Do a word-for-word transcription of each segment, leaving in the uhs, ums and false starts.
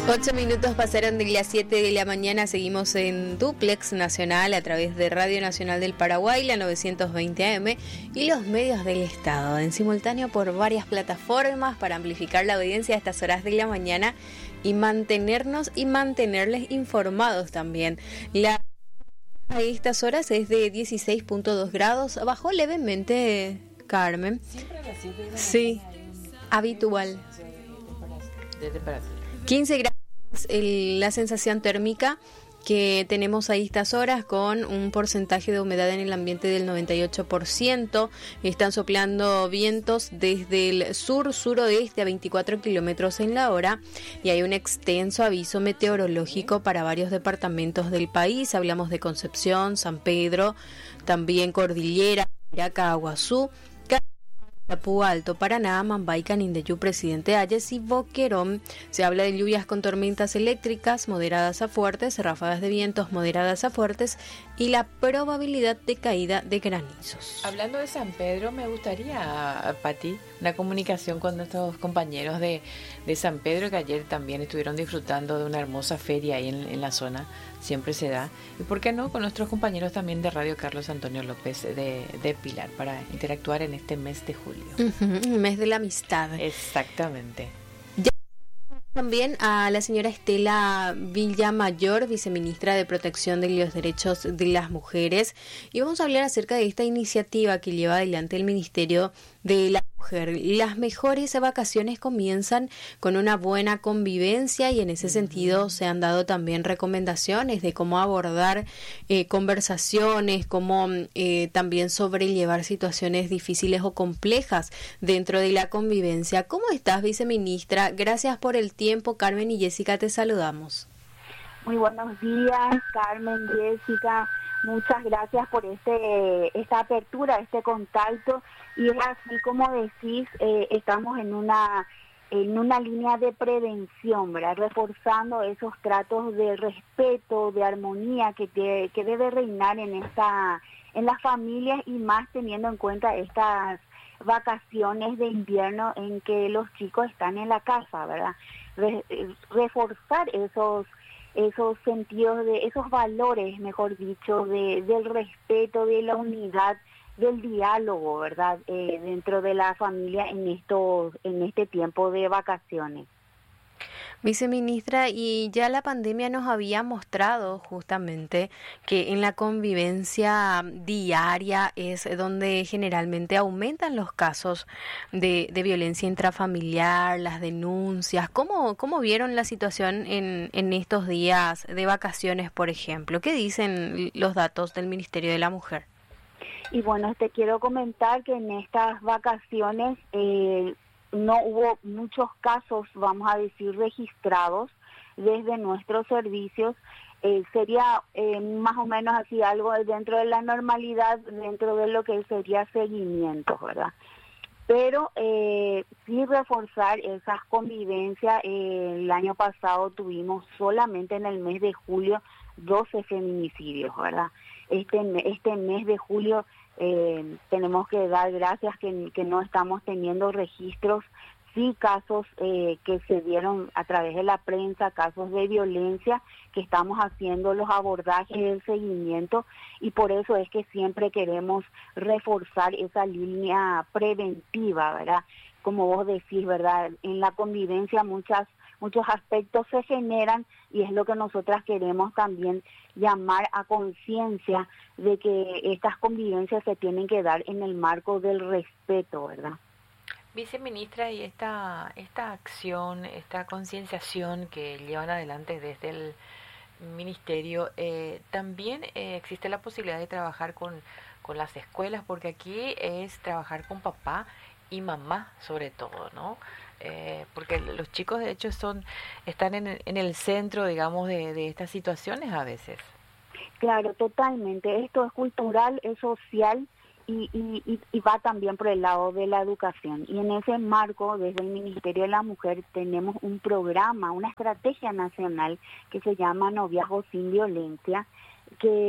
Ocho minutos pasaron de las siete de la mañana, seguimos en Duplex Nacional a través de Radio Nacional del Paraguay, la novecientos veinte A M y los medios del Estado, en simultáneo por varias plataformas para amplificar la audiencia a estas horas de la mañana y mantenernos y mantenerles informados también. La a estas horas es de dieciséis punto dos grados, bajó levemente, Carmen. Siempre a las siete de la Sí, habitual. De temperatura. quince grados el, la sensación térmica que tenemos a estas horas, con un porcentaje de humedad en el ambiente del noventa y ocho por ciento. Están soplando vientos desde el sur-suroeste a veinticuatro kilómetros en la hora y hay un extenso aviso meteorológico para varios departamentos del país. Hablamos de Concepción, San Pedro, también Cordillera, Caaguazú, Tapú Alto, Paraná, Mambay, Canindeyú, Presidente Hayes y Boquerón. Se habla de lluvias con tormentas eléctricas moderadas a fuertes, ráfagas de vientos moderadas a fuertes y la probabilidad de caída de granizos. Hablando de San Pedro, me gustaría, Pati, una comunicación con nuestros compañeros de, de San Pedro, que ayer también estuvieron disfrutando de una hermosa feria ahí en, en la zona. Siempre se da. Y por qué no con nuestros compañeros también de Radio Carlos Antonio López de, de Pilar, para interactuar en este mes de julio. Uh-huh, el mes de la amistad. Exactamente. Ya también a la señora Estela Villamayor, viceministra de Protección de los Derechos de las Mujeres, y vamos a hablar acerca de esta iniciativa que lleva adelante el Ministerio de la Mujer. Las mejores vacaciones comienzan con una buena convivencia y en ese sentido se han dado también recomendaciones de cómo abordar eh, conversaciones, cómo eh, también sobrellevar situaciones difíciles o complejas dentro de la convivencia. ¿Cómo estás, viceministra? Gracias por el tiempo. Carmen y Jessica, te saludamos. Muy buenos días, Carmen, Jessica. Muchas gracias por este esta apertura, este contacto. Y es así como decís, eh, estamos en una en una línea de prevención, ¿verdad? Reforzando esos tratos de respeto, de armonía que te, que debe reinar en esta en las familias, y más teniendo en cuenta estas vacaciones de invierno en que los chicos están en la casa, ¿verdad? Re, reforzar esos esos sentidos, de esos valores, mejor dicho, de del respeto, de la unidad, del diálogo, ¿verdad? Eh, dentro de la familia en estos en este tiempo de vacaciones. Viceministra, y ya la pandemia nos había mostrado justamente que en la convivencia diaria es donde generalmente aumentan los casos de, de violencia intrafamiliar, las denuncias. ¿Cómo, cómo vieron la situación en, en estos días de vacaciones, por ejemplo? ¿Qué dicen los datos del Ministerio de la Mujer? Y bueno, te quiero comentar que en estas vacaciones eh, no hubo muchos casos, vamos a decir, registrados desde nuestros servicios. Eh, sería eh, más o menos así algo dentro de la normalidad, dentro de lo que sería seguimiento, ¿verdad? Pero eh, sí reforzar esas convivencias. Eh, el año pasado tuvimos solamente en el mes de julio doce feminicidios, ¿verdad? Este, este mes de julio eh, tenemos que dar gracias que, que no estamos teniendo registros, sí casos eh, que se dieron a través de la prensa, casos de violencia, que estamos haciendo los abordajes, el seguimiento, y por eso es que siempre queremos reforzar esa línea preventiva, ¿verdad? Como vos decís, ¿verdad? En la convivencia muchas muchos aspectos se generan, y es lo que nosotras queremos también llamar a conciencia de que estas convivencias se tienen que dar en el marco del respeto, ¿verdad? Viceministra, y esta esta acción, esta concienciación que llevan adelante desde el ministerio, eh, también eh, existe la posibilidad de trabajar con, con las escuelas, porque aquí es trabajar con papá y mamá sobre todo, ¿no? Eh, porque los chicos de hecho son están en el, en el centro, digamos, de, de estas situaciones a veces. Claro, totalmente. Esto es cultural, es social, y, y, y va también por el lado de la educación. Y en ese marco, desde el Ministerio de la Mujer, tenemos un programa, una estrategia nacional que se llama Noviazgo sin Violencia, que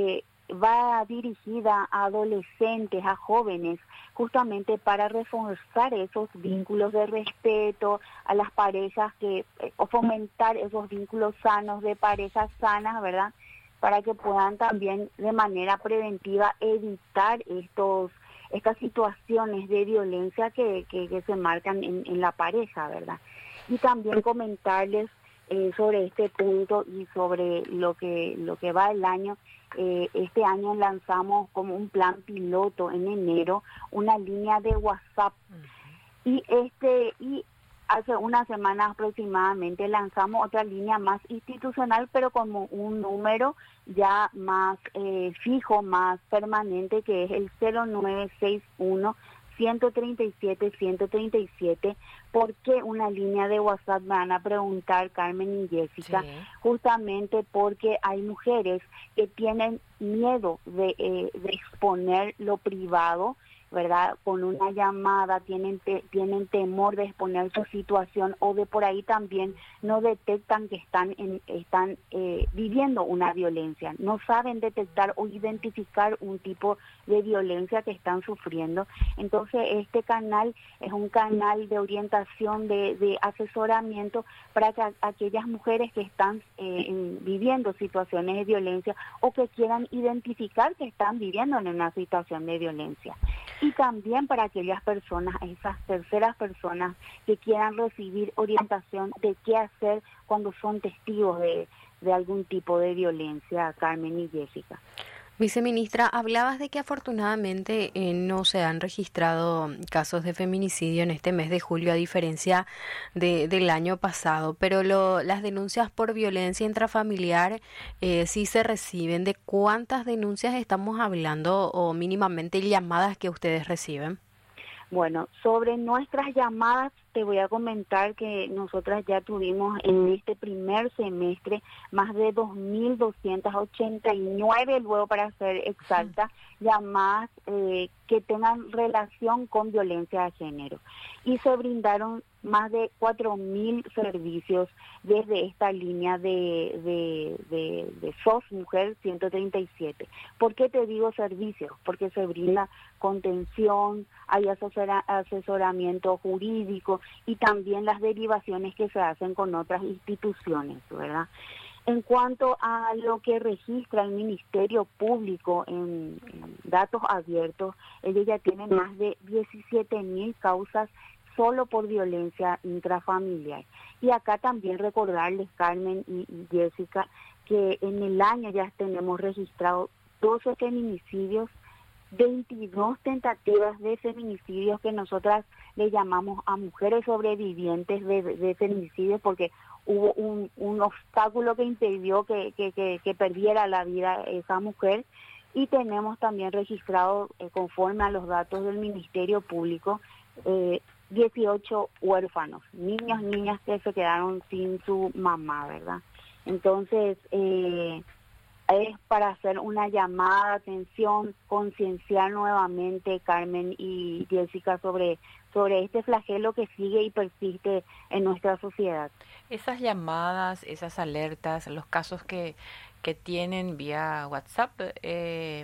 va dirigida a adolescentes, a jóvenes, justamente para reforzar esos vínculos de respeto a las parejas, que o fomentar esos vínculos sanos de parejas sanas, ¿verdad? Para que puedan también de manera preventiva evitar estos estas situaciones de violencia que, que, que se marcan en, en la pareja, ¿verdad? Y también comentarles eh, sobre este punto y sobre lo que lo que va el año. Eh, este año lanzamos como un plan piloto en enero una línea de WhatsApp, uh-huh. y este y hace una semana aproximadamente lanzamos otra línea más institucional, pero como un número ya más eh, fijo, más permanente, que es el cero nueve seis uno, uno tres siete, uno tres siete. ¿Por qué una línea de WhatsApp? Me van a preguntar Carmen y Jessica. Sí. Justamente porque hay mujeres que tienen miedo de, eh, de exponer lo privado, ¿verdad? Con una llamada tienen te, tienen temor de exponer su situación, o de por ahí también no detectan que están en, están eh, viviendo una violencia, no saben detectar o identificar un tipo de violencia que están sufriendo. Entonces este canal es un canal de orientación, de, de asesoramiento para que a, aquellas mujeres que están eh, en, viviendo situaciones de violencia, o que quieran identificar que están viviendo en una situación de violencia. Y también para aquellas personas, esas terceras personas que quieran recibir orientación de qué hacer cuando son testigos de, de algún tipo de violencia, Carmen y Jessica. Viceministra, hablabas de que afortunadamente eh, no se han registrado casos de feminicidio en este mes de julio, a diferencia de, del año pasado, pero lo, las denuncias por violencia intrafamiliar eh, sí se reciben. ¿De cuántas denuncias estamos hablando, o mínimamente llamadas que ustedes reciben? Bueno, sobre nuestras llamadas te voy a comentar que nosotras ya tuvimos en este primer semestre más de dos mil doscientas ochenta y nueve, luego para ser exacta, sí. llamadas eh, que tengan relación con violencia de género. Y se brindaron más de cuatro mil servicios desde esta línea de, de, de, de S O S Mujer ciento treinta y siete. ¿Por qué te digo servicios? Porque se brinda contención, hay asesora, asesoramiento jurídico y también las derivaciones que se hacen con otras instituciones, ¿verdad? En cuanto a lo que registra el Ministerio Público en, en datos abiertos, ellos ya tienen más de diecisiete mil causas solo por violencia intrafamiliar. Y acá también recordarles, Carmen y, y Jessica, que en el año ya tenemos registrado doce feminicidios, veintidós tentativas de feminicidios, que nosotras le llamamos a mujeres sobrevivientes de, de, de feminicidios, porque hubo un, un obstáculo que impidió que, que, que, que perdiera la vida esa mujer. Y tenemos también registrado, eh, conforme a los datos del Ministerio Público, eh, dieciocho huérfanos, niños, niñas que se quedaron sin su mamá, ¿verdad? Entonces, eh, es para hacer una llamada de atención, concienciar nuevamente, Carmen y Jessica, sobre, sobre este flagelo que sigue y persiste en nuestra sociedad. Esas llamadas, esas alertas, los casos que, que tienen vía WhatsApp, eh,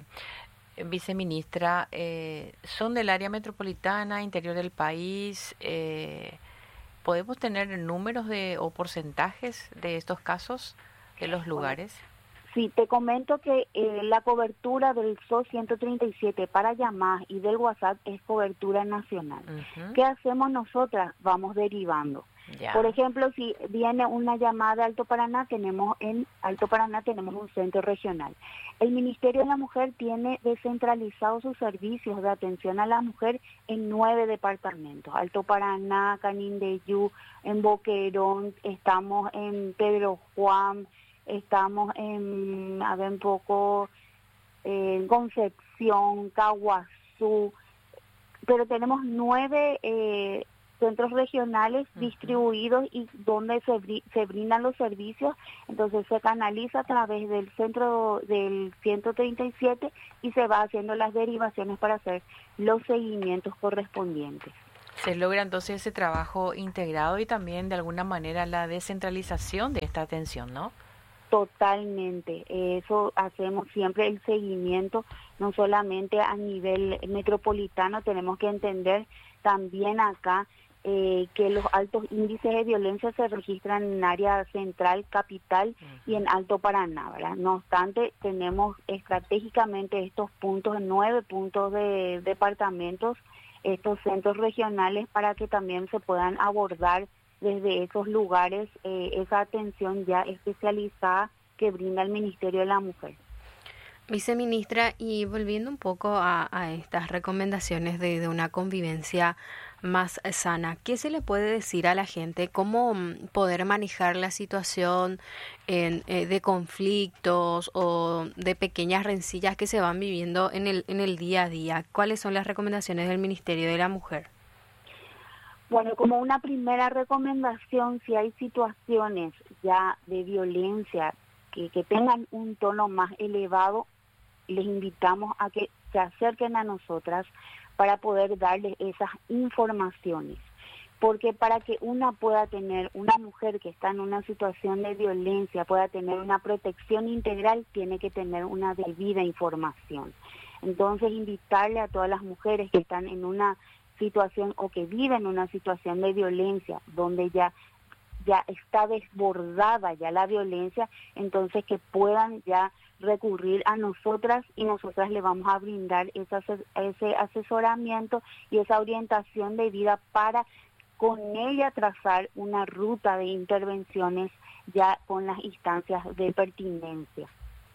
viceministra, eh, ¿son del área metropolitana, interior del país? Eh, ¿Podemos tener números de o porcentajes de estos casos de los lugares? Sí, te comento que eh, la cobertura del S O S ciento treinta y siete para llamadas y del WhatsApp es cobertura nacional. Uh-huh. ¿Qué hacemos nosotras? Vamos derivando. Ya. Por ejemplo, si viene una llamada de Alto Paraná, tenemos en Alto Paraná tenemos un centro regional. El Ministerio de la Mujer tiene descentralizados sus servicios de atención a la mujer en nueve departamentos. Alto Paraná, Canindeyú, en Boquerón, estamos en Pedro Juan, estamos en, a ver un poco, en Concepción, Caguazú, pero tenemos nueve eh, centros regionales uh-huh. distribuidos y donde se, br- se brindan los servicios. Entonces se canaliza a través del centro del ciento treinta y siete y se va haciendo las derivaciones para hacer los seguimientos correspondientes. Se logra entonces ese trabajo integrado y también de alguna manera la descentralización de esta atención, ¿no? Totalmente, eso hacemos siempre el seguimiento, no solamente a nivel metropolitano, tenemos que entender también acá eh, que los altos índices de violencia se registran en área central, capital y en Alto Paraná, ¿verdad? No obstante, tenemos estratégicamente estos puntos, nueve puntos de departamentos, estos centros regionales para que también se puedan abordar desde esos lugares eh, esa atención ya especializada que brinda el Ministerio de la Mujer. Viceministra, y volviendo un poco a, a estas recomendaciones de, de una convivencia más sana, ¿qué se le puede decir a la gente? ¿Cómo poder manejar la situación en, eh, de conflictos o de pequeñas rencillas que se van viviendo en el, en el día a día? ¿Cuáles son las recomendaciones del Ministerio de la Mujer? Bueno, como una primera recomendación, si hay situaciones ya de violencia que, que tengan un tono más elevado, les invitamos a que se acerquen a nosotras para poder darles esas informaciones. Porque para que una pueda tener, una mujer que está en una situación de violencia, pueda tener una protección integral, tiene que tener una debida información. Entonces, invitarle a todas las mujeres que están en una situación o que viven una situación de violencia donde ya ya está desbordada ya la violencia, entonces que puedan ya recurrir a nosotras y nosotras le vamos a brindar ese, ese asesoramiento y esa orientación de vida para con ella trazar una ruta de intervenciones ya con las instancias de pertinencia.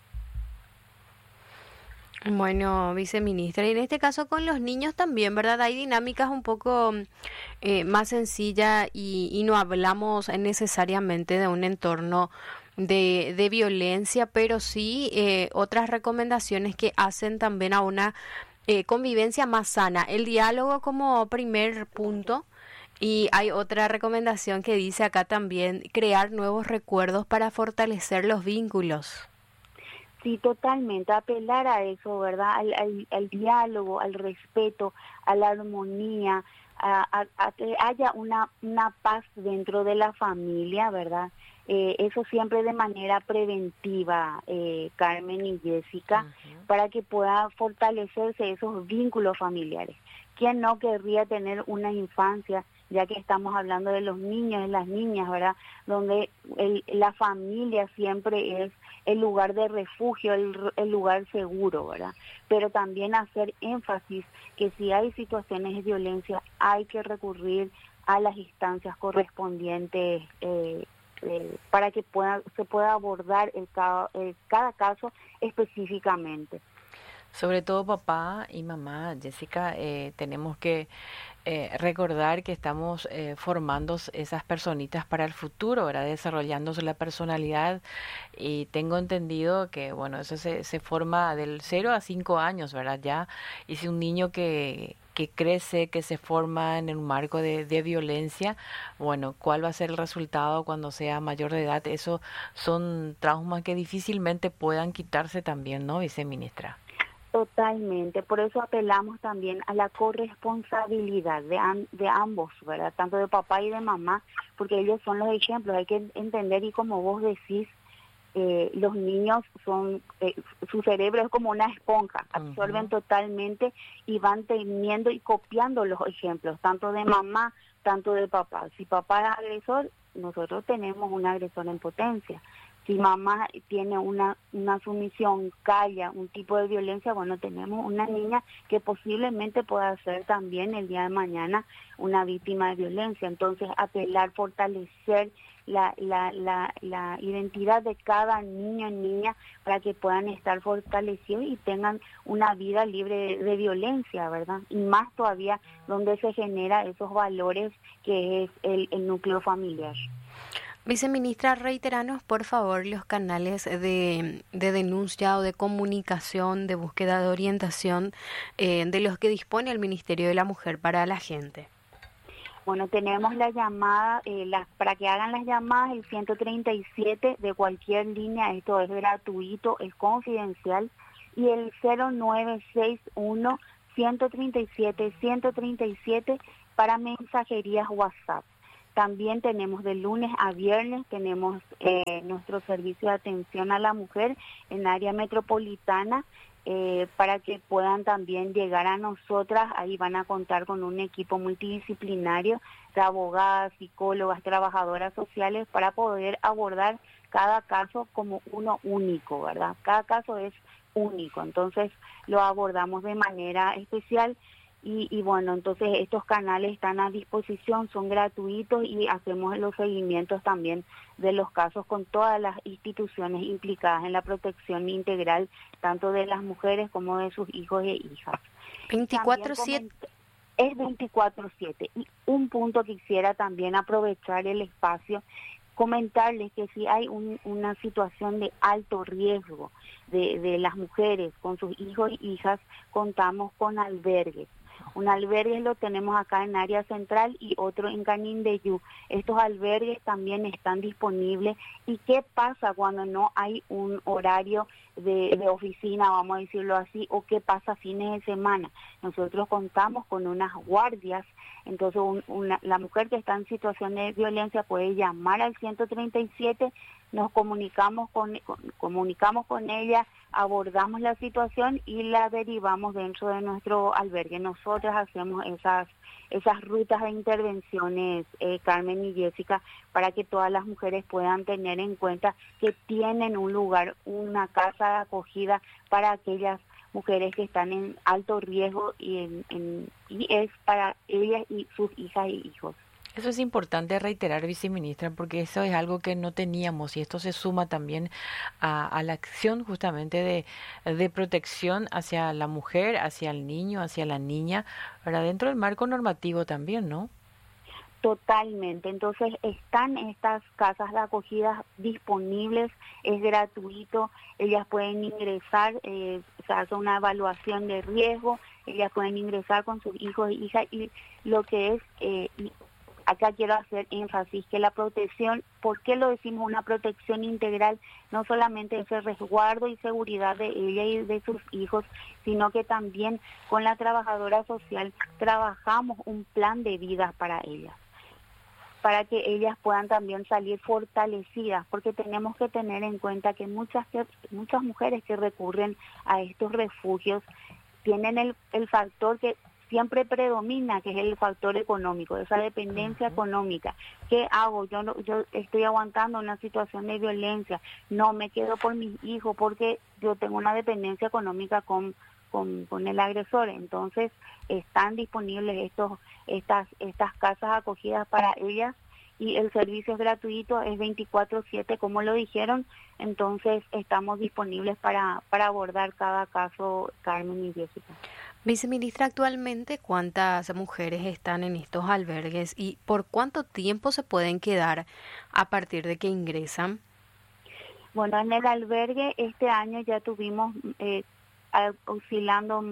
Bueno, viceministra, y en este caso con los niños también, ¿verdad? Hay dinámicas un poco eh, más sencillas y, y no hablamos necesariamente de un entorno de, de violencia, pero sí eh, otras recomendaciones que hacen también a una eh, convivencia más sana. El diálogo como primer punto. Y hay otra recomendación que dice acá también, crear nuevos recuerdos para fortalecer los vínculos. Sí, totalmente, apelar a eso, ¿verdad? Al, al, al diálogo, al respeto, a la armonía, a, a, a que haya una, una paz dentro de la familia, ¿verdad? Eh, eso siempre de manera preventiva, eh, Carmen y Jessica, uh-huh. para que pueda fortalecerse esos vínculos familiares. ¿Quién no querría tener una infancia, ya que estamos hablando de los niños y las niñas, ¿verdad? Donde el, la familia siempre es el lugar de refugio, el, el lugar seguro, ¿verdad? Pero también hacer énfasis que si hay situaciones de violencia hay que recurrir a las instancias correspondientes eh, eh, para que pueda, se pueda abordar el, el, cada caso específicamente. Sobre todo papá y mamá, Jessica, eh, tenemos que eh, recordar que estamos eh, formando esas personitas para el futuro, ¿verdad? Desarrollándose la personalidad, y tengo entendido que, bueno, eso se, se forma del cero a cinco años, ¿verdad? Ya, y si un niño que, que crece, que se forma en un marco de, de violencia, bueno, ¿cuál va a ser el resultado cuando sea mayor de edad? Eso son traumas que difícilmente puedan quitarse también, ¿no, viceministra? Totalmente, por eso apelamos también a la corresponsabilidad de, an, de ambos, ¿verdad? Tanto de papá y de mamá, porque ellos son los ejemplos, hay que entender, y como vos decís, eh, los niños son, eh, su cerebro es como una esponja, absorben uh-huh. totalmente y van teniendo y copiando los ejemplos, tanto de mamá, tanto de papá. Si papá es agresor, nosotros tenemos un agresor en potencia. Si mamá tiene una, una sumisión, calla, un tipo de violencia, bueno, tenemos una niña que posiblemente pueda ser también el día de mañana una víctima de violencia. Entonces, apelar, fortalecer la, la, la, la identidad de cada niño y niña para que puedan estar fortalecidos y tengan una vida libre de, de violencia, ¿verdad? Y más todavía donde se genera esos valores que es el, el núcleo familiar. Viceministra, reiteranos por favor los canales de, de denuncia o de comunicación, de búsqueda de orientación eh, de los que dispone el Ministerio de la Mujer para la gente. Bueno, tenemos la llamada, eh, las, para que hagan las llamadas, el ciento treinta y siete de cualquier línea, esto es gratuito, es confidencial, y el cero nueve seis uno, ciento treinta y siete, ciento treinta y siete para mensajerías WhatsApp. También tenemos de lunes a viernes, tenemos eh, nuestro servicio de atención a la mujer en área metropolitana, eh, para que puedan también llegar a nosotras. Ahí van a contar con un equipo multidisciplinario de abogadas, psicólogas, trabajadoras sociales, para poder abordar cada caso como uno único, ¿verdad? Cada caso es único, entonces lo abordamos de manera especial. Y, y bueno, entonces estos canales están a disposición, son gratuitos, y hacemos los seguimientos también de los casos con todas las instituciones implicadas en la protección integral, tanto de las mujeres como de sus hijos e hijas. veinticuatro siete. Es veinticuatro siete. Y un punto que quisiera también aprovechar el espacio, comentarles que si hay un, una situación de alto riesgo de, de las mujeres con sus hijos e hijas, contamos con albergues. Un albergue lo tenemos acá en área central y otro en Canindeyú. Estos albergues también están disponibles. ¿Y qué pasa cuando no hay un horario de, de oficina, vamos a decirlo así, o qué pasa fines de semana? Nosotros contamos con unas guardias. Entonces un, una, la mujer que está en situación de violencia puede llamar al ciento treinta y siete, nos comunicamos con, con, comunicamos con ella, abordamos la situación y la derivamos dentro de nuestro albergue. Nosotras hacemos esas esas rutas de intervenciones, eh, Carmen y Jessica, para que todas las mujeres puedan tener en cuenta que tienen un lugar, una casa de acogida para aquellas mujeres que están en alto riesgo, y, en, en, y es para ellas y sus hijas y hijos. Eso es importante reiterar, viceministra, porque eso es algo que no teníamos, y esto se suma también a, a la acción justamente de, de protección hacia la mujer, hacia el niño, hacia la niña, para dentro del marco normativo también, ¿no? Totalmente. Entonces están estas casas de acogida disponibles, es gratuito, ellas pueden ingresar, eh, se hace una evaluación de riesgo, ellas pueden ingresar con sus hijos e hijas, y lo que es... Eh, Acá quiero hacer énfasis que la protección, ¿por qué lo decimos una protección integral? No solamente ese resguardo y seguridad de ella y de sus hijos, sino que también con la trabajadora social trabajamos un plan de vida para ellas, para que ellas puedan también salir fortalecidas, porque tenemos que tener en cuenta que muchas, muchas mujeres que recurren a estos refugios tienen el, el factor que siempre predomina, que es el factor económico, esa dependencia uh-huh. económica. ¿Qué hago? Yo no, yo estoy aguantando una situación de violencia, no me quedo por mis hijos porque yo tengo una dependencia económica con, con, con el agresor. Entonces están disponibles estos estas estas casas acogidas para ellas, y el servicio es gratuito, es veinticuatro siete, como lo dijeron. Entonces estamos disponibles para, para abordar cada caso, Carmen y Jessica. Viceministra, actualmente, ¿cuántas mujeres están en estos albergues y por cuánto tiempo se pueden quedar a partir de que ingresan? Bueno, en el albergue este año ya tuvimos eh, oscilando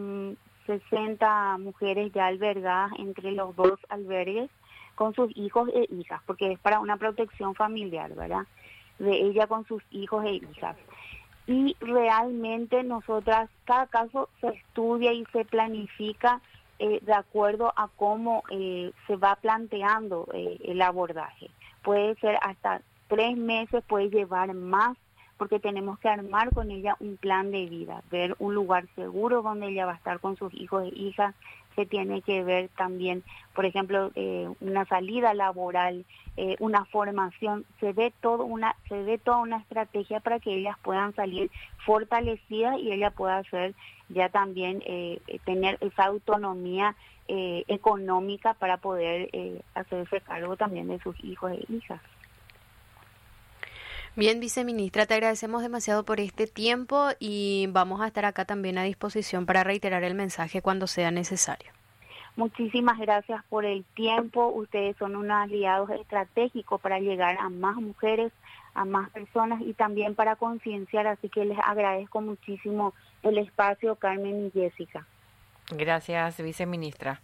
sesenta mujeres ya albergadas entre los dos albergues con sus hijos e hijas, porque es para una protección familiar, ¿verdad? De ella con sus hijos e hijas. Y realmente nosotras, cada caso se estudia y se planifica eh, de acuerdo a cómo eh, se va planteando eh, el abordaje. Puede ser hasta tres meses, puede llevar más, porque tenemos que armar con ella un plan de vida, ver un lugar seguro donde ella va a estar con sus hijos e hijas. Se tiene que ver también, por ejemplo, eh, una salida laboral, eh, una formación, se ve todo una, se ve toda una estrategia para que ellas puedan salir fortalecidas y ella pueda hacer ya también eh, tener esa autonomía eh, económica para poder eh, hacerse cargo también de sus hijos e hijas. Bien, viceministra, te agradecemos demasiado por este tiempo y vamos a estar acá también a disposición para reiterar el mensaje cuando sea necesario. Muchísimas gracias por el tiempo. Ustedes son unos aliados estratégicos para llegar a más mujeres, a más personas y también para concienciar, así que les agradezco muchísimo el espacio, Carmen y Jessica. Gracias, viceministra.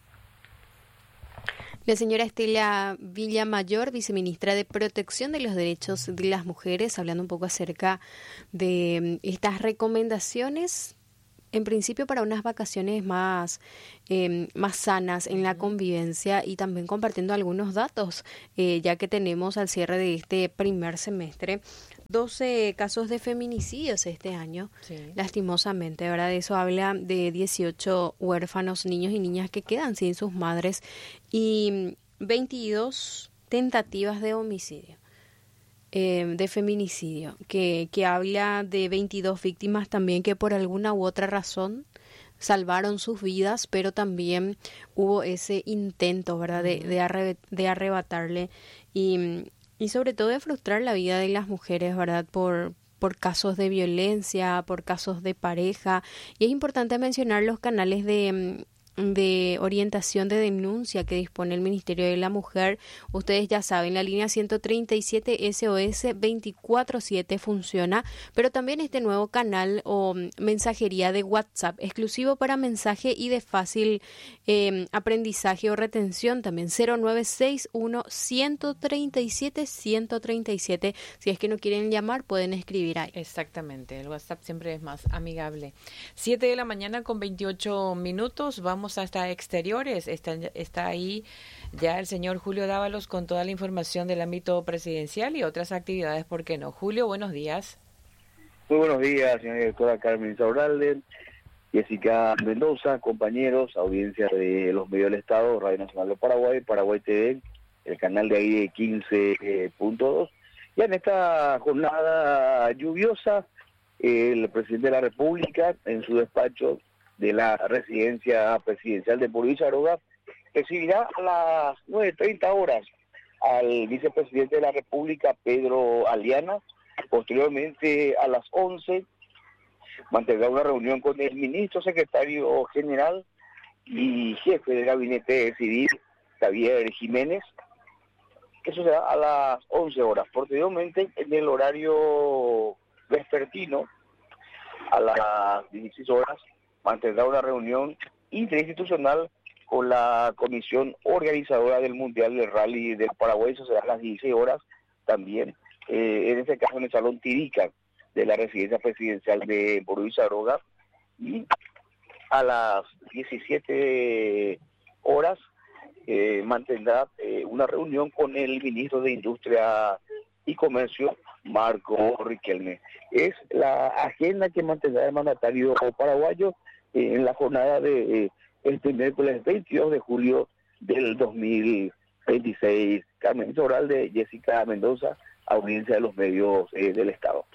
La señora Estela Villamayor, viceministra de Protección de los Derechos de las Mujeres, hablando un poco acerca de estas recomendaciones en principio para unas vacaciones más, eh, más sanas en la convivencia y también compartiendo algunos datos, eh, ya que tenemos al cierre de este primer semestre doce casos de feminicidios este año, sí. Lastimosamente, ¿verdad? Eso habla de dieciocho huérfanos, niños y niñas que quedan sin sus madres y veintidós tentativas de homicidio. Eh, de feminicidio, que, que habla de veintidós víctimas también que por alguna u otra razón salvaron sus vidas, pero también hubo ese intento, ¿verdad?, de, de, arre, de arrebatarle y, y sobre todo de frustrar la vida de las mujeres, ¿verdad?, por, por casos de violencia, por casos de pareja. Y es importante mencionar los canales de... de orientación de denuncia que dispone el Ministerio de la Mujer. Ustedes ya saben, la línea ciento treinta y siete S O S veinticuatro siete funciona, pero también este nuevo canal o mensajería de WhatsApp exclusivo para mensaje y de fácil eh, aprendizaje o retención también, cero nueve seis uno, uno tres siete, uno tres siete. Si es que no quieren llamar, pueden escribir ahí. Exactamente, el WhatsApp siempre es más amigable. siete de la mañana con veintiocho minutos, vamos hasta exteriores. Está, está ahí ya el señor Julio Dávalos con toda la información del ámbito presidencial y otras actividades, ¿por qué no? Julio, buenos días. Muy buenos días, señora directora Carmen Insaurralde, Jessica Mendoza, compañeros, audiencia de los medios del Estado, Radio Nacional de Paraguay, Paraguay T V, el canal de ahí de quince punto dos. Ya en esta jornada lluviosa, el presidente de la República, en su despacho de la residencia presidencial de Puerto Villaroga, recibirá a las nueve treinta horas al vicepresidente de la República, Pedro Aliana. Posteriormente, a las once, mantendrá una reunión con el ministro secretario general y jefe del gabinete civil, Javier Jiménez. Eso será a las once horas. Posteriormente, en el horario vespertino, a las dieciséis horas, mantendrá una reunión interinstitucional con la comisión organizadora del Mundial del Rally del Paraguay. Eso será a las dieciséis horas también, eh, en este caso en el Salón Tirica de la residencia presidencial de Puerto Villaroga. Y a las diecisiete horas eh, mantendrá eh, una reunión con el ministro de Industria y Comercio, Marco Riquelme. Es la agenda que mantendrá el mandatario paraguayo eh, en la jornada de eh, este miércoles veintidós de julio del dos mil veintiséis. Carmen Insaurralde, Jessica Mendoza, audiencia de los medios eh, del Estado.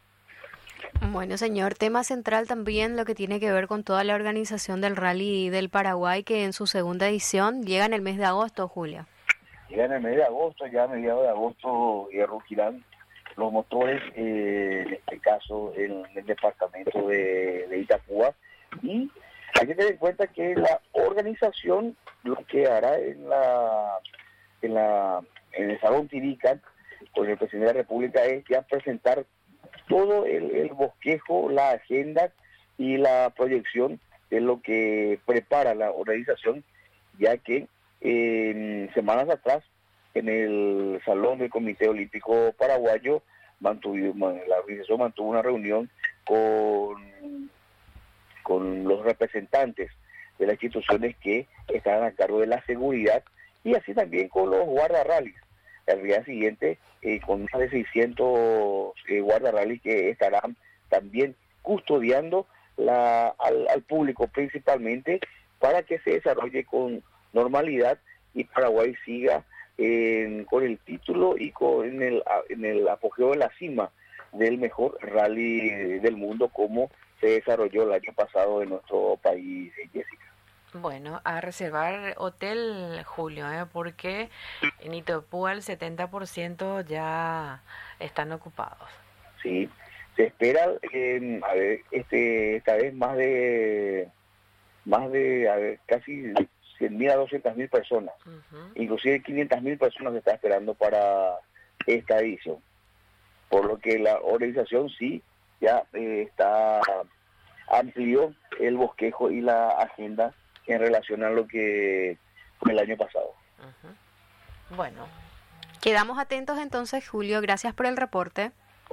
Bueno, señor, tema central también lo que tiene que ver con toda la organización del Rally del Paraguay, que en su segunda edición llega en el mes de agosto, Julio. Llega en el mes de agosto, ya a mediados de agosto eh, rugirán los motores, eh, en este caso en el departamento de, de Itapúa, y hay que tener en cuenta que la organización lo que hará en la en la en el Salón Tirica con el presidente de la República es ya presentar todo el, el bosquejo, la agenda y la proyección de lo que prepara la organización, ya que en semanas atrás en el Salón del Comité Olímpico Paraguayo mantuvo, la organización mantuvo una reunión con, con los representantes de las instituciones que están a cargo de la seguridad y así también con los guardarrallies. El día siguiente eh, con más de seiscientos eh, guardarrallies que estarán también custodiando la, al, al público principalmente para que se desarrolle con normalidad y Paraguay siga eh, con el título y con en el, en el apogeo de la cima del mejor rally del mundo como se desarrolló el año pasado en nuestro país, Jessica. Bueno, a reservar hotel, Julio, ¿eh? Porque en Itapúa el setenta por ciento ya están ocupados. Sí, se espera, eh, a ver, este, esta vez más de, más de, a ver, casi cien mil a doscientas mil personas. Uh-huh. Inclusive quinientas mil personas se está esperando para esta edición. Por lo que la organización sí ya eh, está amplió el bosquejo y la agenda en relación a lo que fue el año pasado. Uh-huh. Bueno. Quedamos atentos entonces, Julio. Gracias por el reporte.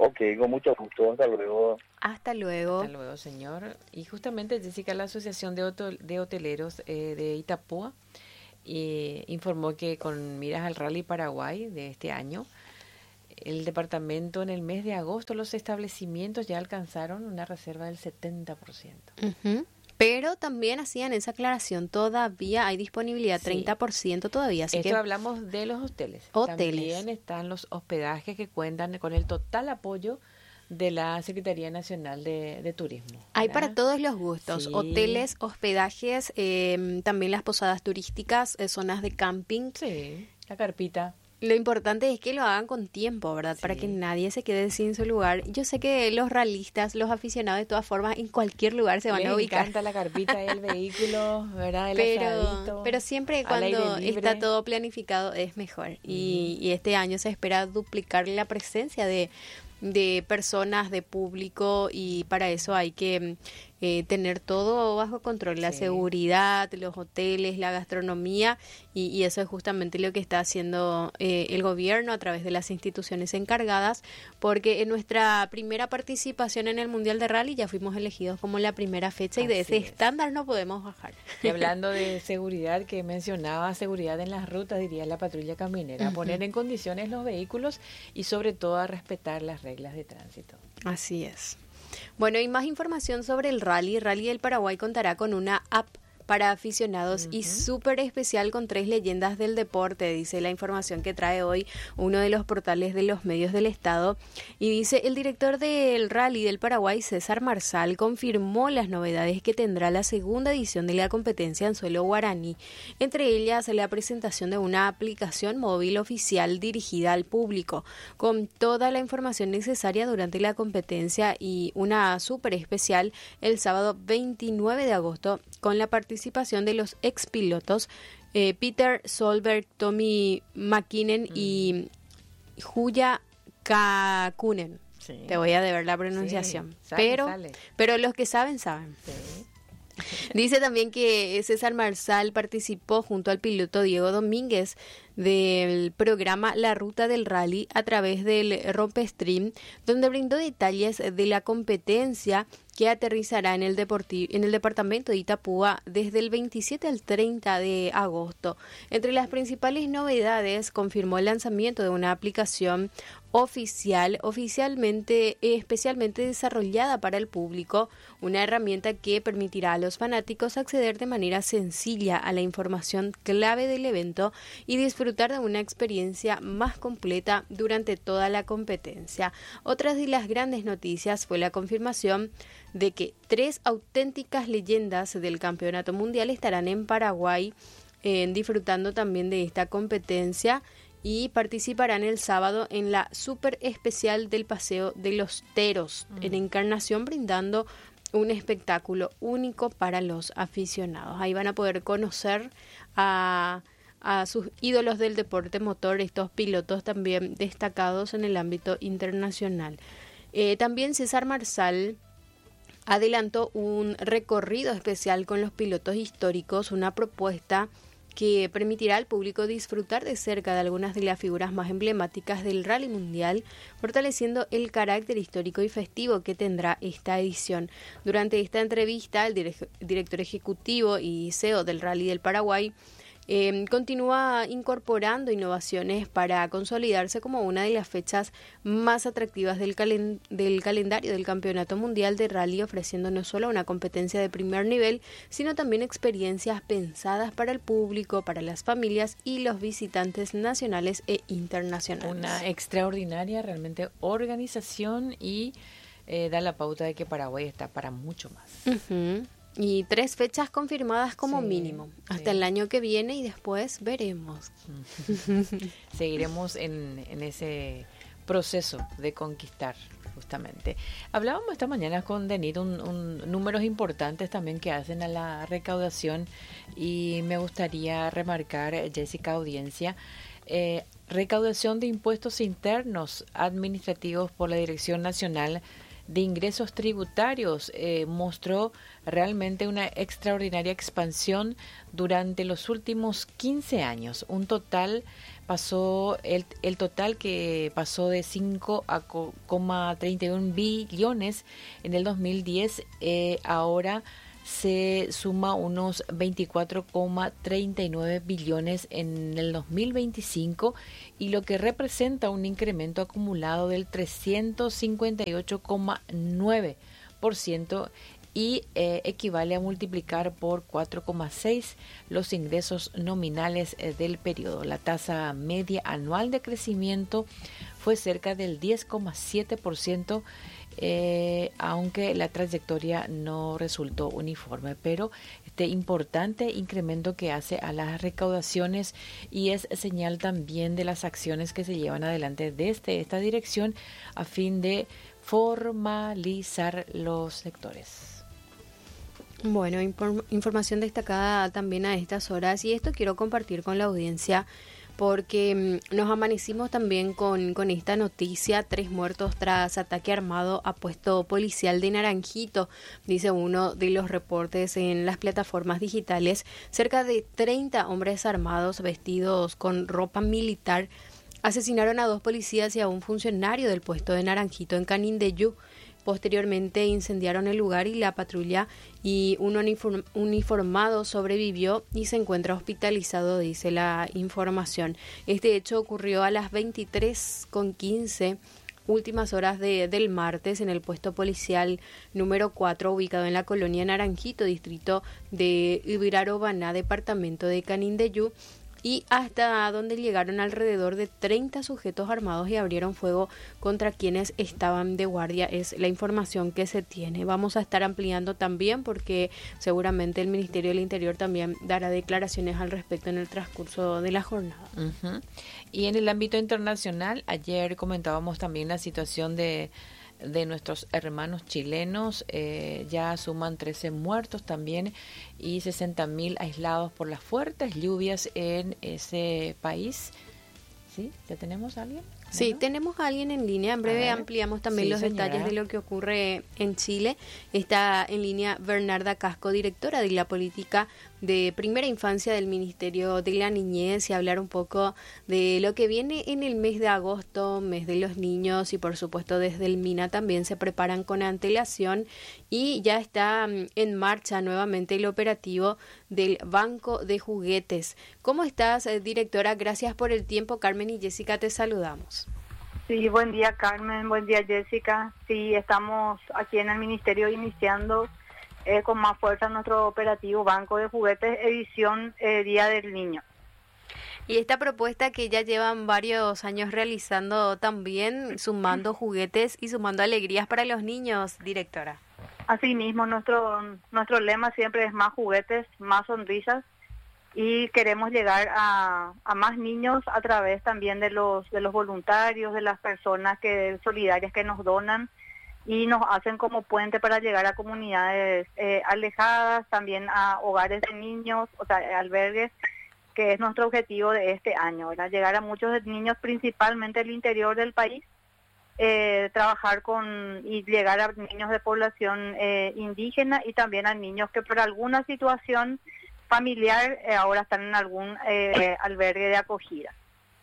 Ok, con mucho gusto. Hasta luego. Hasta luego. Hasta luego, señor. Y justamente, Jessica, la Asociación de, Hotel, de Hoteleros eh, de Itapúa eh, informó que con miras al Rally Paraguay de este año, el departamento en el mes de agosto, los establecimientos ya alcanzaron una reserva del setenta por ciento. Uh-huh. Pero también hacían esa aclaración, todavía hay disponibilidad, sí. treinta por ciento todavía. Así Esto que hablamos de los hoteles. Hoteles. También están los hospedajes que cuentan con el total apoyo de la Secretaría Nacional de, de Turismo. Hay ¿verdad? Para todos los gustos, sí. Hoteles, hospedajes, eh, también las posadas turísticas, eh, zonas de camping. Sí, la carpita. Lo importante es que lo hagan con tiempo, ¿verdad? Sí. Para que nadie se quede sin su lugar. Yo sé que los ralistas, los aficionados, de todas formas, en cualquier lugar se van Les a ubicar. Me encanta la carpita y el vehículo, ¿verdad? El pero, asadito, pero siempre cuando está todo planificado es mejor. Mm. Y, y este año se espera duplicar la presencia de, de personas, de público, y para eso hay que eh, tener todo bajo control, la sí. seguridad, los hoteles, la gastronomía, y, y eso es justamente lo que está haciendo eh, el gobierno a través de las instituciones encargadas, porque en nuestra primera participación en el Mundial de Rally ya fuimos elegidos como la primera fecha. Así y de ese es. Estándar no podemos bajar. Y hablando de seguridad, que mencionaba seguridad en las rutas, diría la patrulla caminera, uh-huh. poner en condiciones los vehículos y sobre todo a respetar las reglas de tránsito. Así es. Bueno, y más información sobre el Rally. Rally del Paraguay contará con una app para aficionados uh-huh. y súper especial con tres leyendas del deporte, dice la información que trae hoy uno de los portales de los medios del Estado. Y dice, el director del Rally del Paraguay, César Marsal, confirmó las novedades que tendrá la segunda edición de la competencia en suelo guaraní. Entre ellas, la presentación de una aplicación móvil oficial dirigida al público, con toda la información necesaria durante la competencia, y una súper especial el sábado veintinueve de agosto con la participación participación de los expilotos eh, Peter Solberg, Tommy McKinnon mm. y Julia Kakunen. Sí. Te voy a deber la pronunciación. Sí. Sale, pero, sale. pero los que saben, saben. Sí. Dice también que César Marsal participó junto al piloto Diego Domínguez del programa La Ruta del Rally a través del Rompestream, donde brindó detalles de la competencia que aterrizará en el, deporti- en el departamento de Itapúa desde el veintisiete al treinta de agosto. Entre las principales novedades, confirmó el lanzamiento de una aplicación oficial, oficialmente, especialmente desarrollada para el público, una herramienta que permitirá a los fanáticos acceder de manera sencilla a la información clave del evento y disfrutar de una experiencia más completa durante toda la competencia. Otra de las grandes noticias fue la confirmación de que tres auténticas leyendas del campeonato mundial estarán en Paraguay eh, disfrutando también de esta competencia, y participarán el sábado en la super especial del Paseo de los Teros mm. en Encarnación, brindando un espectáculo único para los aficionados. Ahí van a poder conocer a, a sus ídolos del deporte motor, estos pilotos también destacados en el ámbito internacional. Eh, también César Marsal adelantó un recorrido especial con los pilotos históricos, una propuesta que permitirá al público disfrutar de cerca de algunas de las figuras más emblemáticas del Rally Mundial, fortaleciendo el carácter histórico y festivo que tendrá esta edición. Durante esta entrevista, el direc- director ejecutivo y C E O del Rally del Paraguay Eh, continúa incorporando innovaciones para consolidarse como una de las fechas más atractivas del, calen- del calendario del Campeonato Mundial de Rally, ofreciendo no solo una competencia de primer nivel, sino también experiencias pensadas para el público, para las familias y los visitantes nacionales e internacionales. Una extraordinaria realmente organización y eh, da la pauta de que Paraguay está para mucho más. Uh-huh. Y tres fechas confirmadas como sí, mínimo, hasta sí. el año que viene, y después veremos. Seguiremos en, en ese proceso de conquistar, justamente. Hablábamos esta mañana con Denit un, un, números importantes también que hacen a la recaudación, y me gustaría remarcar, Jessica, audiencia, eh, recaudación de impuestos internos administrativos por la Dirección Nacional de ingresos tributarios eh, mostró realmente una extraordinaria expansión durante los últimos quince años. Un total pasó, el, el total que pasó de cinco coma treinta y uno billones en el dos mil diez, eh, ahora se suma unos veinticuatro coma treinta y nueve billones en el dos mil veinticinco, y lo que representa un incremento acumulado del trescientos cincuenta y ocho coma nueve por ciento y eh, equivale a multiplicar por cuatro coma seis los ingresos nominales eh, del periodo. La tasa media anual de crecimiento fue cerca del diez coma siete por ciento, Eh, aunque la trayectoria no resultó uniforme, pero este importante incremento que hace a las recaudaciones y es señal también de las acciones que se llevan adelante desde esta dirección a fin de formalizar los sectores. Bueno, inform- información destacada también a estas horas, y esto quiero compartir con la audiencia porque nos amanecimos también con, con esta noticia: tres muertos tras ataque armado a puesto policial de Naranjito, dice uno de los reportes en las plataformas digitales. Cerca de treinta hombres armados vestidos con ropa militar asesinaron a dos policías y a un funcionario del puesto de Naranjito en Canindeyú. Posteriormente incendiaron el lugar y la patrulla y un uniform- uniformado sobrevivió y se encuentra hospitalizado, dice la información. Este hecho ocurrió a las veintitrés con quince, últimas horas de, del martes, en el puesto policial número cuatro, ubicado en la colonia Naranjito, distrito de Ibirarobaná, departamento de Canindeyú, y hasta donde llegaron alrededor de treinta sujetos armados y abrieron fuego contra quienes estaban de guardia. Es la información que se tiene. Vamos a estar ampliando también, porque seguramente el Ministerio del Interior también dará declaraciones al respecto en el transcurso de la jornada. Uh-huh. Y en el ámbito internacional, ayer comentábamos también la situación de de nuestros hermanos chilenos. Eh, ya suman trece muertos también y sesenta mil aislados por las fuertes lluvias en ese país. ¿Sí? ¿Ya tenemos a alguien? Sí, ¿Bueno? tenemos a alguien en línea. En breve ampliamos también sí, los señora. detalles de lo que ocurre en Chile. Está en línea Bernarda Casco, directora de la política de primera infancia del Ministerio de la Niñez, y hablar un poco de lo que viene en el mes de agosto, mes de los niños, y por supuesto desde el MINA también se preparan con antelación, y ya está en marcha nuevamente el operativo del Banco de Juguetes. ¿Cómo estás, directora? Gracias por el tiempo. Carmen y Jessica, te saludamos. Sí, buen día, Carmen, buen día, Jessica. Sí, estamos aquí en el Ministerio iniciando eh, con más fuerza nuestro operativo Banco de Juguetes, edición eh, Día del Niño. Y esta propuesta que ya llevan varios años realizando también, sumando juguetes y sumando alegrías para los niños, directora. Asimismo, nuestro, nuestro lema siempre es más juguetes, más sonrisas. Y queremos llegar a, a más niños a través también de los de los voluntarios, de las personas que solidarias que nos donan y nos hacen como puente para llegar a comunidades eh, alejadas, también a hogares de niños, o sea, albergues, que es nuestro objetivo de este año, ¿verdad? Llegar a muchos niños, principalmente del interior del país, eh, trabajar con y llegar a niños de población eh, indígena y también a niños que por alguna situación familiar eh, ahora están en algún eh, albergue de acogida.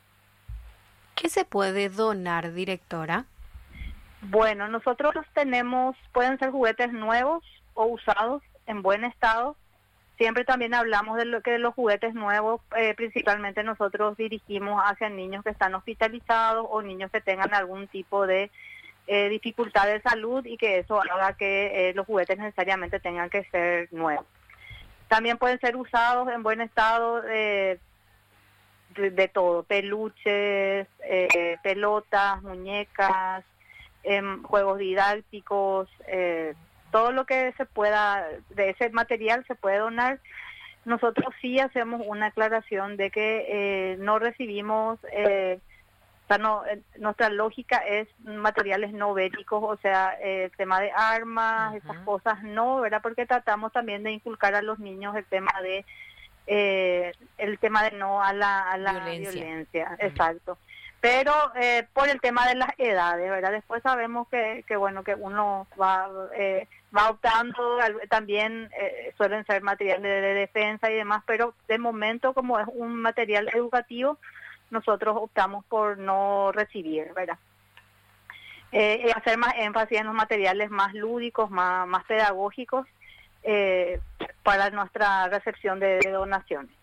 ¿Qué se puede donar, directora? Bueno, nosotros tenemos, pueden ser juguetes nuevos o usados en buen estado. Siempre también hablamos de lo que de los juguetes nuevos, eh, principalmente nosotros dirigimos hacia niños que están hospitalizados o niños que tengan algún tipo de eh, dificultad de salud y que eso haga que eh, los juguetes necesariamente tengan que ser nuevos. También pueden ser usados en buen estado eh, de, de todo, peluches, eh, pelotas, muñecas, eh, juegos didácticos, eh, todo lo que se pueda, de ese material se puede donar. Nosotros sí hacemos una aclaración de que eh, no recibimos, eh, o sea, no, eh, nuestra lógica es materiales no bélicos, o sea, eh, el tema de armas, uh-huh. esas cosas no, ¿verdad? Porque tratamos también de inculcar a los niños el tema de eh, el tema de no a la, a la violencia, violencia. Uh-huh. Exacto. pero eh, por el tema de las edades, ¿verdad? Después sabemos que, que bueno, que uno va eh, va optando, también eh, suelen ser materiales de, de defensa y demás, pero de momento, como es un material educativo, nosotros optamos por no recibir, ¿verdad? Eh, hacer más énfasis en los materiales más lúdicos, más, más pedagógicos, eh, para nuestra recepción de, de donaciones.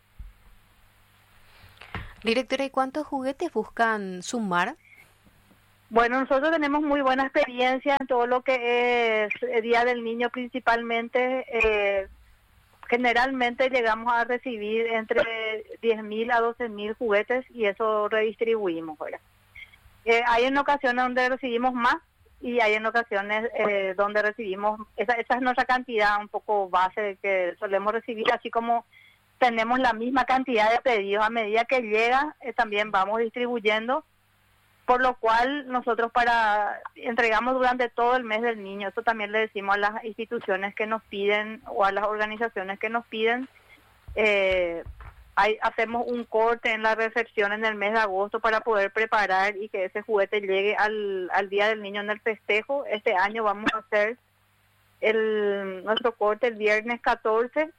Directora, ¿y cuántos juguetes buscan sumar? Bueno, nosotros tenemos muy buena experiencia en todo lo que es el Día del Niño principalmente. Eh, generalmente llegamos a recibir entre diez mil a doce mil juguetes y eso redistribuimos, ¿verdad? Eh, hay en ocasiones donde recibimos más y hay en ocasiones eh, donde recibimos, esa, esa es nuestra cantidad un poco base que solemos recibir, así como tenemos la misma cantidad de pedidos a medida que llega, eh, también vamos distribuyendo, por lo cual nosotros para entregamos durante todo el mes del niño. Eso también le decimos a las instituciones que nos piden o a las organizaciones que nos piden. Eh, hay, hacemos un corte en la recepción en el mes de agosto para poder preparar y que ese juguete llegue al, al Día del Niño en el festejo. Este año vamos a hacer el nuestro corte el viernes catorce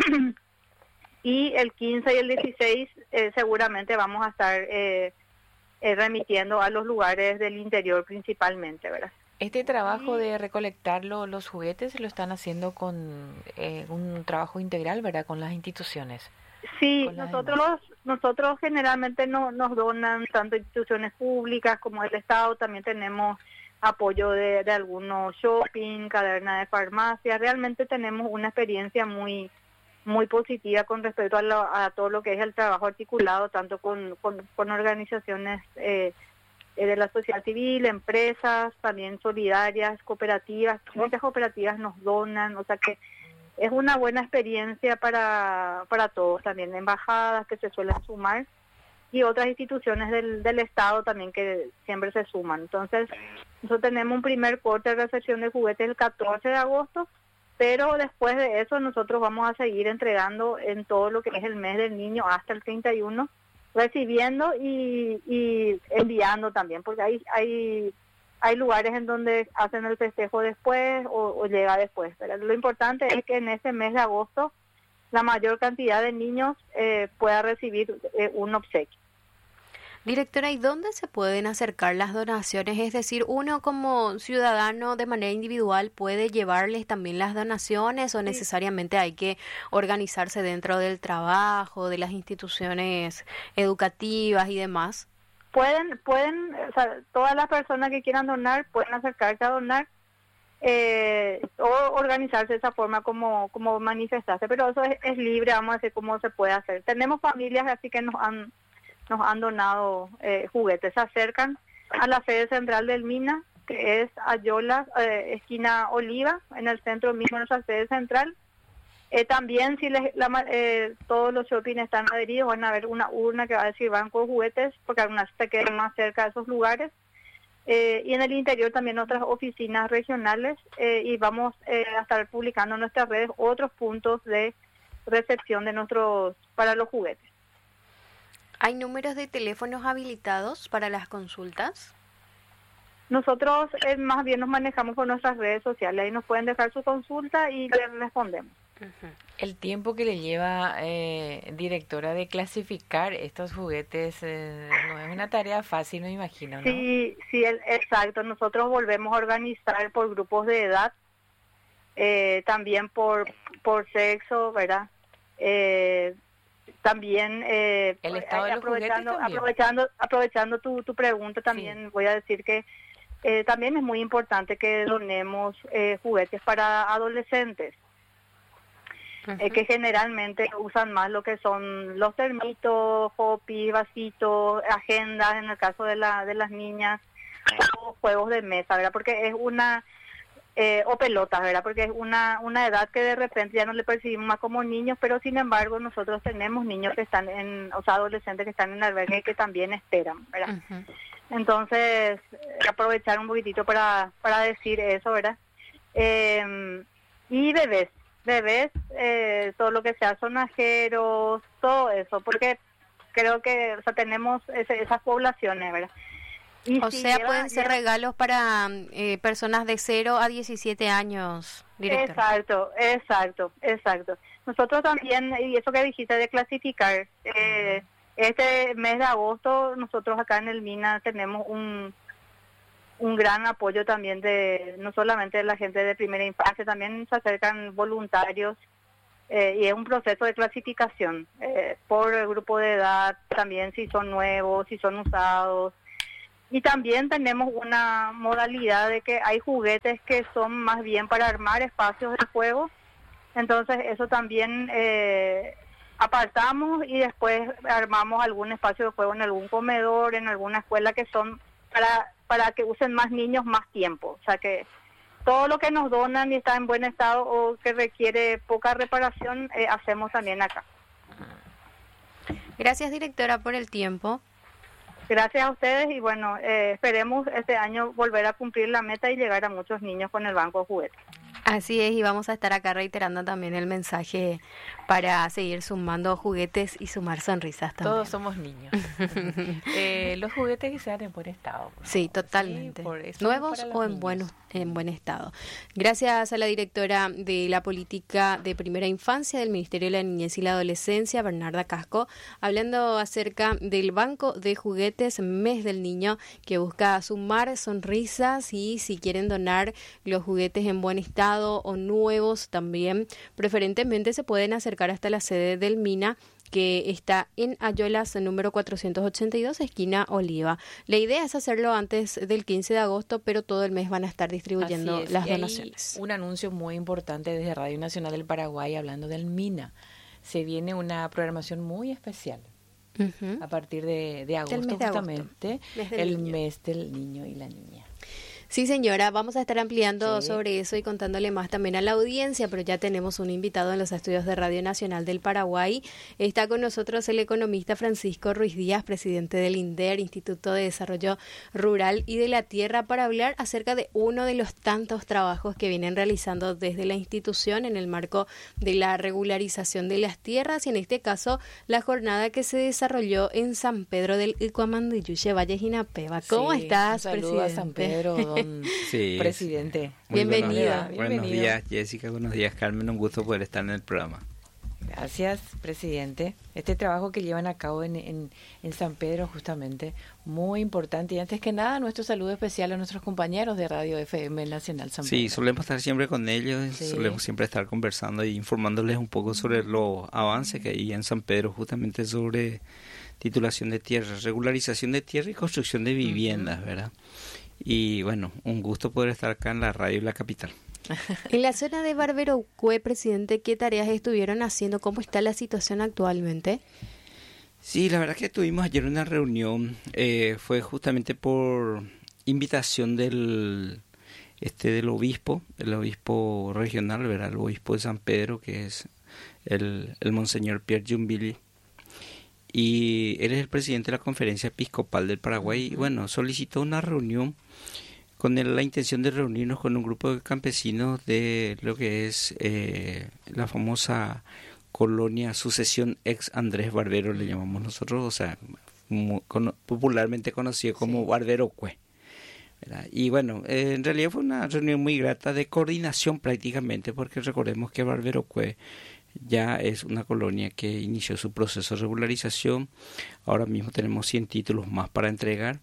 y el quince y el dieciséis eh, seguramente vamos a estar Eh, Eh, remitiendo a los lugares del interior principalmente, ¿verdad? Este trabajo de recolectar lo, los juguetes lo están haciendo con eh, un trabajo integral, ¿verdad? Con las instituciones. Sí, nosotros nosotros generalmente no, nos donan tanto instituciones públicas como el Estado, también tenemos apoyo de, de algunos shopping, cadenas de farmacia. Realmente tenemos una experiencia muy muy positiva con respecto a, lo, a todo lo que es el trabajo articulado, tanto con, con, con organizaciones eh, de la sociedad civil, empresas, también solidarias, cooperativas. Muchas cooperativas nos donan, o sea que es una buena experiencia para, para todos, también embajadas que se suelen sumar y otras instituciones del, del Estado también que siempre se suman. Entonces, nosotros tenemos un primer corte de recepción de juguetes el catorce de agosto, pero después de eso nosotros vamos a seguir entregando en todo lo que es el mes del niño hasta el treinta y uno, recibiendo y, y enviando también, porque hay hay hay lugares en donde hacen el festejo después o, o llega después. Pero lo importante es que en ese mes de agosto la mayor cantidad de niños eh, pueda recibir eh, un obsequio. Directora, ¿y dónde se pueden acercar las donaciones? Es decir, uno como ciudadano de manera individual puede llevarles también las donaciones o sí, necesariamente hay que organizarse dentro del trabajo, de las instituciones educativas y demás. Pueden, pueden, o sea, todas las personas que quieran donar pueden acercarse a donar eh, o organizarse de esa forma como, como manifestarse, pero eso es, es libre, vamos a decir cómo se puede hacer. Tenemos familias así que nos han nos han donado eh, juguetes, se acercan a la sede central del Mina, que es Ayola, eh, esquina Oliva, en el centro mismo de nuestra sede central. Eh, también, si les, la, eh, todos los shopping están adheridos, van a ver una urna que va a decir banco de juguetes, porque algunas se quedan más cerca de esos lugares. Eh, y en el interior también otras oficinas regionales, eh, y vamos eh, a estar publicando en nuestras redes otros puntos de recepción de nuestros para los juguetes. ¿Hay números de teléfonos habilitados para las consultas? Nosotros eh, más bien nos manejamos por nuestras redes sociales. Ahí nos pueden dejar su consulta y les respondemos. Uh-huh. El tiempo que le lleva, eh, directora, de clasificar estos juguetes eh, no es una tarea fácil, me imagino, ¿no? Sí, sí, el, exacto. Nosotros volvemos a organizar por grupos de edad, eh, también por, por sexo, ¿verdad? Eh, También, eh, el estado de los aprovechando, también. aprovechando, aprovechando tu, tu pregunta, también sí, voy a decir que eh, también es muy importante que donemos eh, juguetes para adolescentes, uh-huh. eh, que generalmente usan más lo que son los termitos, hopis, vasitos, agendas, en el caso de la de las niñas, o juegos de mesa, ¿verdad? Porque es una... Eh, o pelotas, ¿verdad? Porque es una una edad que de repente ya no le percibimos más como niños, pero sin embargo nosotros tenemos niños que están en, o sea, adolescentes que están en albergue y que también esperan, ¿verdad? Uh-huh. Entonces, aprovechar un poquitito para para decir eso, ¿verdad? Eh, y bebés, bebés, eh, todo lo que sea sonajeros, todo eso, porque creo que, o sea, tenemos ese, esas poblaciones, ¿verdad? Y o si sea, lleva, pueden ser lleva, regalos para eh, personas de cero a diecisiete años, directora. Exacto, exacto, exacto. Nosotros también, y eso que dijiste de clasificar, eh, este mes de agosto nosotros acá en el MINA tenemos un un gran apoyo también de, no solamente de la gente de primera infancia, también se acercan voluntarios eh, y es un proceso de clasificación eh, por el grupo de edad, también si son nuevos, si son usados. Y también tenemos una modalidad de que hay juguetes que son más bien para armar espacios de juego. Entonces eso también eh, apartamos y después armamos algún espacio de juego en algún comedor, en alguna escuela, que son para, para que usen más niños más tiempo. O sea que todo lo que nos donan y está en buen estado o que requiere poca reparación, eh, hacemos también acá. Gracias, directora, por el tiempo. Gracias a ustedes y bueno, eh, esperemos este año volver a cumplir la meta y llegar a muchos niños con el banco de juguetes. Así es, y vamos a estar acá reiterando también el mensaje para seguir sumando juguetes y sumar sonrisas también. Todos somos niños. eh, los juguetes que sean en buen estado. Sí, totalmente. Sí, por eso, nuevos o en, niños. bueno, en buen estado. Gracias a la directora de la Política de Primera Infancia del Ministerio de la Niñez y la Adolescencia, Bernarda Casco, hablando acerca del Banco de Juguetes Mes del Niño, que busca sumar sonrisas y si quieren donar los juguetes en buen estado o nuevos también, preferentemente se pueden acercar hasta la sede del MINA, que está en Ayolas número cuatrocientos ochenta y dos, esquina Oliva. La idea es hacerlo antes del quince de agosto, pero todo el mes van a estar distribuyendo las y donaciones. Un anuncio muy importante desde Radio Nacional del Paraguay hablando del MINA. Se viene una programación muy especial. Uh-huh. A partir de, de agosto, mes de justamente, agosto. Mes el niño. mes del niño y la niña. Sí, señora, vamos a estar ampliando sí. sobre eso y contándole más también a la audiencia, pero ya tenemos un invitado en los estudios de Radio Nacional del Paraguay. Está con nosotros el economista Francisco Ruiz Díaz, presidente del INDER, Instituto de Desarrollo Rural y de la Tierra, para hablar acerca de uno de los tantos trabajos que vienen realizando desde la institución en el marco de la regularización de las tierras y en este caso la jornada que se desarrolló en San Pedro del Icuamandiyuche, Valle Jinapeba. ¿Cómo sí, estás, un presidente? A San Pedro, sí, presidente. Bienvenida. Buenos, buenos días, Jessica. Buenos días, Carmen. Un gusto poder estar en el programa. Gracias, presidente. Este trabajo que llevan a cabo en, en, en San Pedro, justamente, muy importante. Y antes que nada, nuestro saludo especial a nuestros compañeros de Radio F M Nacional San Pedro. Sí, solemos estar siempre con ellos, sí. solemos siempre estar conversando y informándoles un poco sobre los avances que hay en San Pedro, justamente sobre titulación de tierra, regularización de tierra y construcción de viviendas, uh-huh. ¿verdad? Y bueno, un gusto poder estar acá en la radio y la capital. En la zona de Barberoucue, presidente, ¿qué tareas estuvieron haciendo? ¿Cómo está la situación actualmente? Sí, la verdad que tuvimos ayer una reunión, eh, fue justamente por invitación del este del obispo, el obispo regional, ¿verdad? El obispo de San Pedro, que es el, el monseñor Pierre Jumbilly. Y él es el presidente de la Conferencia Episcopal del Paraguay. Y bueno, solicitó una reunión con el, la intención de reunirnos con un grupo de campesinos de lo que es eh, la famosa colonia Sucesión ex Andrés Barbero, le llamamos nosotros, o sea, muy, con, popularmente conocido como sí. Barberoucue. ¿verdad? Y bueno, eh, en realidad fue una reunión muy grata de coordinación prácticamente, porque recordemos que Barberoucue ya es una colonia que inició su proceso de regularización. Ahora mismo tenemos cien títulos más para entregar.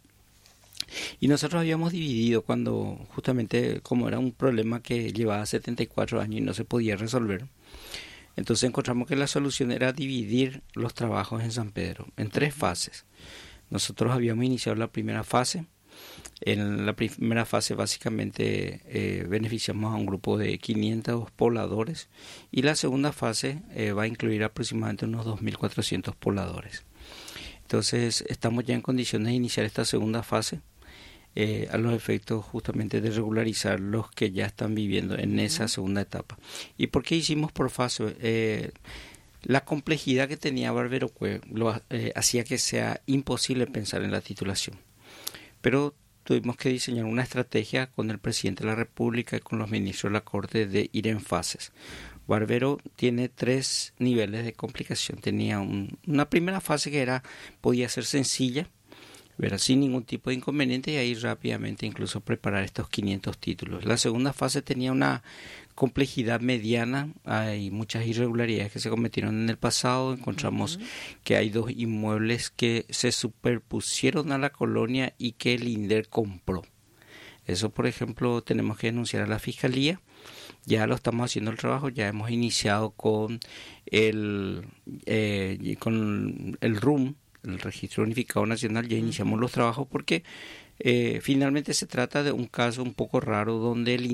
Y nosotros habíamos dividido cuando, justamente como era un problema que llevaba setenta y cuatro años y no se podía resolver, entonces encontramos que la solución era dividir los trabajos en San Pedro en tres fases. Nosotros habíamos iniciado la primera fase. En la primera fase básicamente eh, beneficiamos a un grupo de quinientos pobladores y la segunda fase eh, va a incluir aproximadamente unos dos mil cuatrocientos pobladores. Entonces estamos ya en condiciones de iniciar esta segunda fase eh, a los efectos justamente de regularizar los que ya están viviendo en esa segunda etapa. ¿Y por qué hicimos por fase? Eh, la complejidad que tenía Barberoucue lo eh, hacía que sea imposible pensar en la titulación. Pero tuvimos que diseñar una estrategia con el presidente de la República y con los ministros de la Corte de ir en fases. Barbero tiene tres niveles de complicación. Tenía un, una primera fase que era podía ser sencilla, ¿verdad? Sin ningún tipo de inconveniente, y ahí rápidamente incluso preparar estos quinientos títulos. La segunda fase tenía una complejidad mediana, hay muchas irregularidades que se cometieron en el pasado. Encontramos uh-huh. que hay dos inmuebles que se superpusieron a la colonia y que el INDER compró. Eso, por ejemplo, tenemos que denunciar a la Fiscalía. Ya lo estamos haciendo el trabajo, ya hemos iniciado con el, eh, con el R U M, el Registro Unificado Nacional, ya iniciamos uh-huh. los trabajos porque eh, finalmente se trata de un caso un poco raro donde el